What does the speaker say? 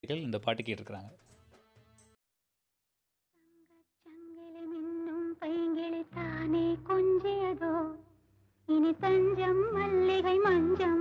இந்த பாட்டு கேட்டிருக்கிறாங்க. சங்கிலி மின்னும் பைங்கிளி தானே கொஞ்சியதோ இனி தஞ்சம் மல்லிகை மஞ்சம்